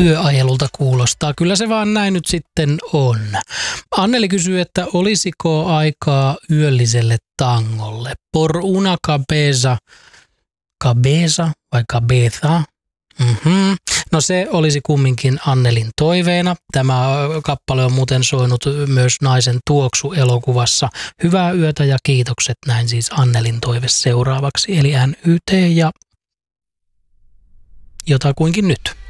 yöajelulta kuulostaa. Kyllä se vaan näin nyt sitten on. Anneli kysyy, että olisiko aikaa yölliselle tangolle? Por una cabeza. Cabeza vai cabeza? No se olisi kumminkin Annelin toiveena. Tämä kappale on muuten soinut myös Naisen tuoksu -elokuvassa. Hyvää yötä ja kiitokset, näin siis Annelin toive seuraavaksi. Eli NYT ja jotakuinkin nyt.